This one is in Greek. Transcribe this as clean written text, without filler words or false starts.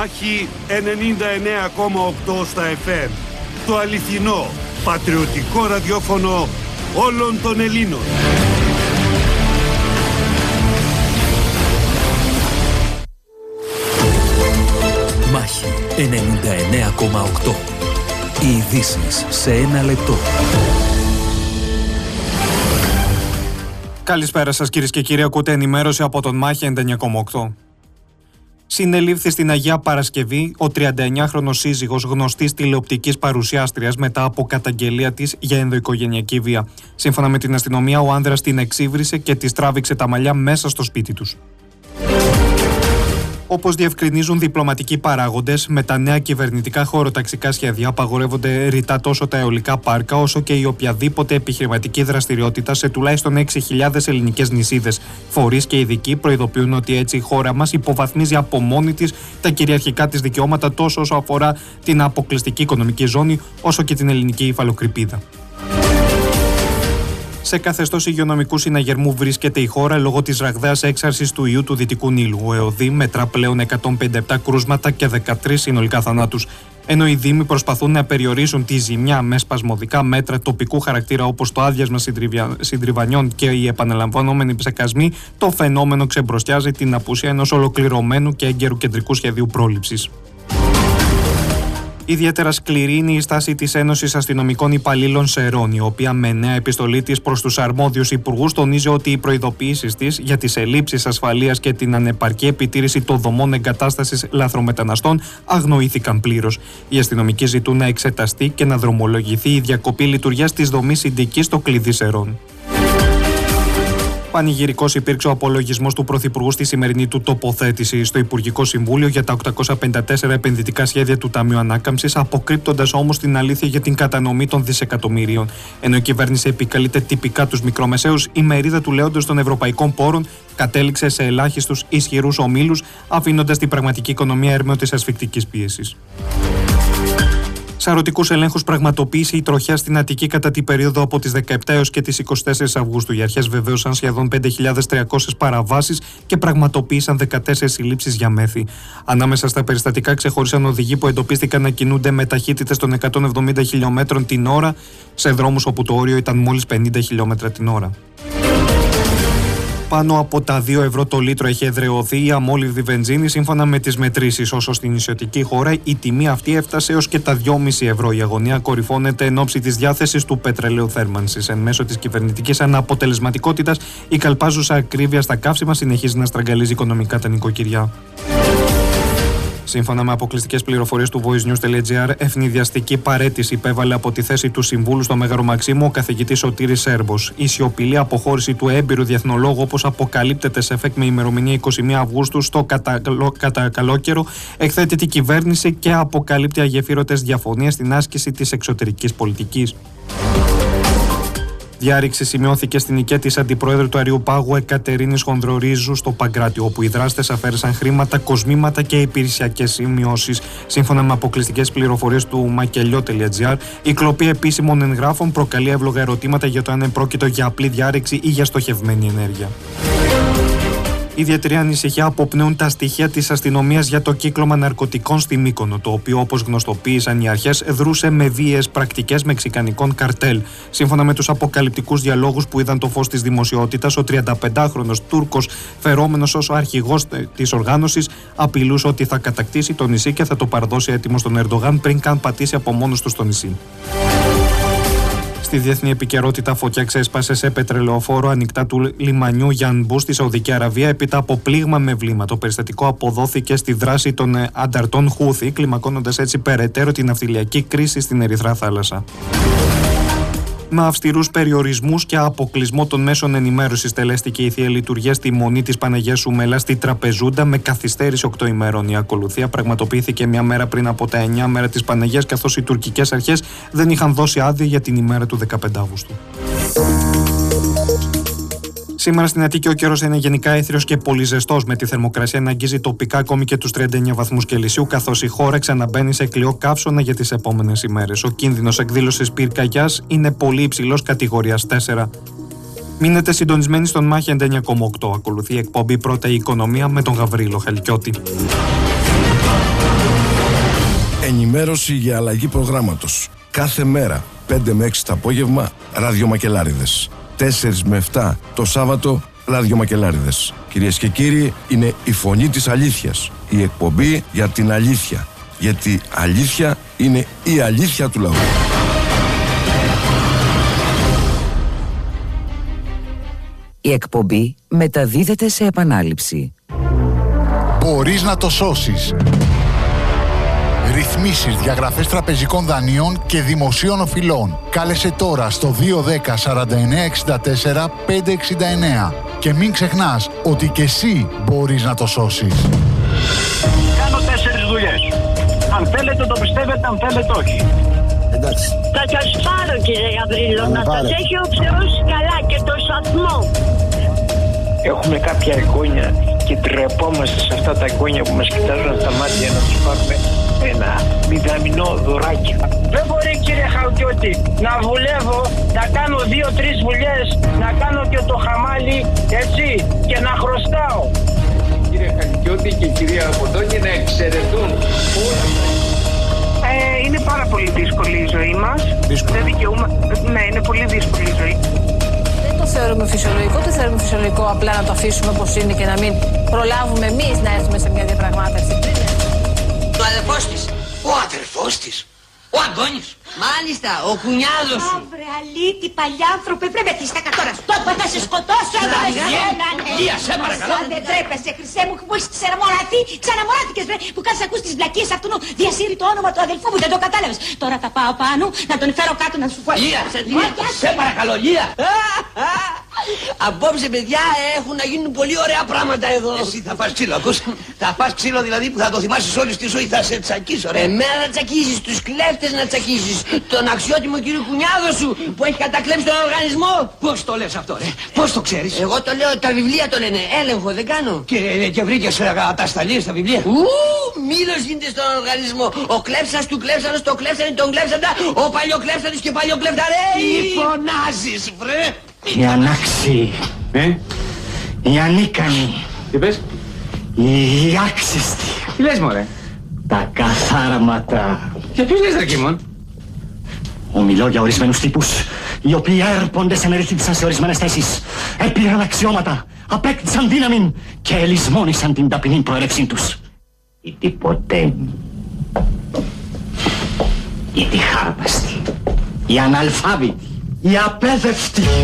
Μάχη 99,8 στα FM. Το αληθινό, πατριωτικό ραδιόφωνο όλων των Ελλήνων. Μάχη 99,8. Οι ειδήσεις σε ένα λεπτό. Καλησπέρα σας κυρίες και κύριοι, ακούτε ενημέρωση από τον Μάχη 99,8. Συνελήφθη στην Αγία Παρασκευή ο 39χρονος σύζυγος γνωστής τηλεοπτικής παρουσιάστριας μετά από καταγγελία της για ενδοοικογενειακή βία. Σύμφωνα με την αστυνομία, ο άνδρας την εξύβρισε και της τράβηξε τα μαλλιά μέσα στο σπίτι τους. Όπως διευκρινίζουν διπλωματικοί παράγοντες, με τα νέα κυβερνητικά χωροταξικά σχέδια απαγορεύονται ρητά τόσο τα αιωλικά πάρκα όσο και η οποιαδήποτε επιχειρηματική δραστηριότητα σε τουλάχιστον 6.000 ελληνικές νησίδες. Φορείς και ειδικοί προειδοποιούν ότι έτσι η χώρα μας υποβαθμίζει από μόνη της τα κυριαρχικά της δικαιώματα τόσο όσο αφορά την αποκλειστική οικονομική ζώνη όσο και την ελληνική υφαλοκρηπίδα. Σε καθεστώς υγειονομικού συναγερμού βρίσκεται η χώρα λόγω της ραγδαίας έξαρσης του ιού του Δυτικού Νείλου. Ο ΕΟΔΗ μετρά πλέον 157 κρούσματα και 13 συνολικά θανάτους. Ενώ οι Δήμοι προσπαθούν να περιορίσουν τη ζημιά με σπασμωδικά μέτρα τοπικού χαρακτήρα όπως το άδειασμα συντριβανιών και οι επαναλαμβανόμενοι ψεκασμοί, το φαινόμενο ξεμπροστιάζει την απουσία ενός ολοκληρωμένου και έγκαιρου κεντρικού σχεδίου πρόληψης. Ιδιαίτερα σκληρή είναι η στάση της Ένωσης Αστυνομικών Υπαλλήλων ΣΕΡΟΝ, η οποία με νέα επιστολή της προς τους αρμόδιους υπουργούς τονίζει ότι οι προειδοποιήσεις της για τις ελλείψεις ασφαλείας και την ανεπαρκή επιτήρηση των δομών εγκατάστασης λαθρομεταναστών αγνοήθηκαν πλήρως. Οι αστυνομικοί ζητούν να εξεταστεί και να δρομολογηθεί η διακοπή λειτουργίας της δομής συντικής στο κλειδί ΣΕΡΟΝ. Πανηγυρικός υπήρξε ο απολογισμός του Πρωθυπουργού στη σημερινή του τοποθέτηση στο Υπουργικό Συμβούλιο για τα 854 επενδυτικά σχέδια του Ταμείου Ανάκαμψης, αποκρύπτοντας όμως την αλήθεια για την κατανομή των δισεκατομμύριων. Ενώ η κυβέρνηση επικαλείται τυπικά τους μικρομεσαίους, η μερίδα του λέοντος των ευρωπαϊκών πόρων κατέληξε σε ελάχιστους ισχυρούς ομίλους, αφήνοντας την πραγματική οικονομία έρμεο της ασφυκτικής πίεσης. Σαρωτικούς ελέγχους πραγματοποίησε η τροχιά στην Αττική κατά την περίοδο από τις 17 έως και τις 24 Αυγούστου. Οι αρχές βεβαίωσαν σχεδόν 5.300 παραβάσεις και πραγματοποίησαν 14 συλλήψεις για μέθη. Ανάμεσα στα περιστατικά ξεχώρισαν οδηγοί που εντοπίστηκαν να κινούνται με ταχύτητες των 170 χιλιόμετρων την ώρα σε δρόμους όπου το όριο ήταν μόλις 50 χιλιόμετρα την ώρα. Πάνω από τα 2 ευρώ το λίτρο έχει εδραιωθεί η αμόλυβδη βενζίνη σύμφωνα με τις μετρήσεις, όσο στην νησιωτική χώρα η τιμή αυτή έφτασε έως και τα 2,5 ευρώ. Η αγωνία κορυφώνεται εν ώψη της διάθεσης του πετρελαίου θέρμανσης. Εν μέσω της κυβερνητικής αναποτελεσματικότητας, η καλπάζουσα ακρίβεια στα καύσιμα συνεχίζει να στραγγαλίζει οικονομικά τα νοικοκυριά. Σύμφωνα με αποκλειστικές πληροφορίες του voicenews.gr, ευνηδιαστική παραίτηση υπέβαλε από τη θέση του συμβούλου στο Μέγαρο Μαξίμου ο καθηγητής Σωτήρης Σέρμπος. Η σιωπηλή αποχώρηση του έμπειρου διεθνολόγου, όπως αποκαλύπτεται σε ΕΦΕΚ με ημερομηνία 21 Αυγούστου στο κατά καλόκαιρο, εκθέτει την κυβέρνηση και αποκαλύπτει αγεφύρωτες διαφωνίες στην άσκηση της εξωτερικής πολιτικής. Διάρρηξη σημειώθηκε στην οικία της Αντιπροέδρου του Αριουπάγου Εκατερίνης Χονδρορίζου στο Παγκράτιο, όπου οι δράστες αφαίρεσαν χρήματα, κοσμήματα και υπηρεσιακές σημειώσεις. Σύμφωνα με αποκλειστικές πληροφορίες του Μακελιό.gr, η κλοπή επίσημων εγγράφων προκαλεί εύλογα ερωτήματα για το αν πρόκειται για απλή διάρρηξη ή για στοχευμένη ενέργεια. Ιδιαίτερη ανησυχία αποπνέουν τα στοιχεία της αστυνομίας για το κύκλωμα ναρκωτικών στη Μύκονο, το οποίο, όπως γνωστοποίησαν οι αρχές, δρούσε με βίαιες πρακτικές μεξικανικών καρτέλ. Σύμφωνα με τους αποκαλυπτικούς διαλόγους που είδαν το φως της δημοσιότητας, ο 35χρονος Τούρκος, φερόμενος ως αρχηγός της οργάνωσης, απειλούσε ότι θα κατακτήσει το νησί και θα το παραδώσει έτοιμο στον Ερντογάν πριν καν πατήσει από μόνος του στο νησί. Στη διεθνή επικαιρότητα, φωτιά ξέσπασε σε πετρελαιοφόρο ανοιχτά του λιμανιού Γιανμπού στη Σαουδική Αραβία έπειτα από πλήγμα με βλήμα. Το περιστατικό αποδόθηκε στη δράση των ανταρτών Χούθη, κλιμακώνοντας έτσι περαιτέρω την ναυτιλιακή κρίση στην Ερυθρά Θάλασσα. Με αυστηρούς περιορισμούς και αποκλεισμό των μέσων ενημέρωσης τελέστηκε η Θεία Λειτουργία στη Μονή της Παναγίας Σουμέλα στη Τραπεζούντα με καθυστέρηση 8 ημερών. Η ακολουθία πραγματοποιήθηκε μια μέρα πριν από τα 9 μέρα της Παναγίας, καθώς οι τουρκικές αρχές δεν είχαν δώσει άδεια για την ημέρα του 15 Αύγουστου. Σήμερα στην Αττική ο καιρός είναι γενικά έθριος και πολύ ζεστός, με τη θερμοκρασία να αγγίζει τοπικά ακόμη και τους 39 βαθμούς Κελσίου, καθώς η χώρα ξαναμπαίνει σε κλειό καύσωνα για τις επόμενες ημέρες. Ο κίνδυνος εκδήλωσης πυρκαγιάς είναι πολύ υψηλός, κατηγορίας 4. Μείνετε συντονισμένοι στον Μάχη 99,8. Ακολουθεί η εκπομπή Πρώτα η Οικονομία με τον Γαβρίλο Χαλκιώτη. Ενημέρωση για αλλαγή προγράμματος. Κάθε μέρα, 5 με 6 το απόγευμα, ραδιομακελάριδες. 4 με 7 το Σάββατο, ραδιομακελάριδες. Κυρίες και κύριοι, είναι η φωνή της αλήθειας. Η εκπομπή για την αλήθεια. Γιατί αλήθεια είναι η αλήθεια του λαού. Η εκπομπή μεταδίδεται σε επανάληψη. Μπορείς να το σώσεις. Ρυθμίσεις, διαγραφές τραπεζικών δανείων και δημοσίων οφειλών. Κάλεσε τώρα στο 210 49 64 569 και μην ξεχνάς ότι και εσύ μπορείς να το σώσεις. Κάνω 4 δουλειές. Αν θέλετε το πιστεύετε, αν θέλετε όχι. Εντάξει. Θα σας πάρω, κύριε Γαβρίλο, να σας έχει ο Θεός καλά και το σταθμό. Έχουμε κάποια εγγόνια και τρεπόμαστε σε αυτά τα εγγόνια που μας κοιτάζουν στα μάτια να τους πάρουμε ένα μηδαμινό δωράκι. Δεν μπορεί, κύριε Χαουτιώτη, να δουλεύω, να κάνω 2-3 δουλειές, να κάνω και το χαμάλι, έτσι, και να χρωστάω. Κύριε Χαουτιώτη και κυρία Αποντώνη να εξαιρετούν όλα. Είναι πάρα πολύ δύσκολη η ζωή μας. Δεν δικαιούμαι. Ναι, είναι πολύ δύσκολη η ζωή. Δεν το θεωρούμε φυσιολογικό, το θεωρούμε φυσιολογικό απλά να το αφήσουμε όπως είναι και να μην προλάβουμε εμείς να έρθουμε σε μια διαπραγμάτευση. Το αδερφός της. Ο αδερφός της. Ο Αντώνης. Μάλιστα, ο κουνιάδος σου. Αύρε αλήτη, παλιάνθρωπε, πρέπει να τα κατώρα σου. Τώρα θα σε σκοτώσω. Λία, σε παρακαλώ. Δεν τρέπεσαι, χρυσέ μου, που έχεις ξαναμοράθηκες, βρε, που κάνεις ακούς τις βλακίες αυτού διασύρει το όνομα του αδελφού μου, δεν το κατάλαβες. Τώρα θα πάω πάνω, να τον φέρω κάτω να σου πω. Λία, σε παρακαλώ, Λία. Απόψε, παιδιά, έχουν να γίνουν πολύ ωραία πράγματα εδώ. Εσύ θα φας ξύλο, ακούς. Θα φας ξύλο δηλαδή που θα το θυμάσεις όλη τη ζωή, θα σε τσακίσω, ρε. Εμένα να τσακίσεις, τους κλέφτες να τσακίσεις, τον αξιότιμο κύριο κουνιάδο σου που έχει κατακλέψει τον οργανισμό. Πώς το λες αυτό, ρε, πώς το ξέρεις? Εγώ το λέω, τα βιβλία το λένε, έλεγχο δεν κάνω. Και βρήκες ατασταλίες στα βιβλία? Μήλος γίνεται στον οργανισμό. Ο κλέψας του κλέψανος, το κλέψανε, τον κλέψαντα, ο παλιοκλέψανος και παλιοκλέφταρε. Τι φωνάζεις, βρε? Οι ανάξιοι. Οι ανίκανοι. Τι πες? Οι άξιστοι. Τι λες, μωρέ? Τα καθάρματα. Για ποιους λες, ρε Κίμων? Ομιλώ για ορισμένους τύπους, οι οποίοι έρποντες ενεργήθησαν σε ορισμένες θέσεις, έπήραν αξιώματα, απέκτησαν δύναμη και ελισμόνησαν την ταπεινή προέλευσή τους. Οι τυποτέμοι, οι τυχάρπαστοι, οι αναλφάβητοι, οι απέδευτοι.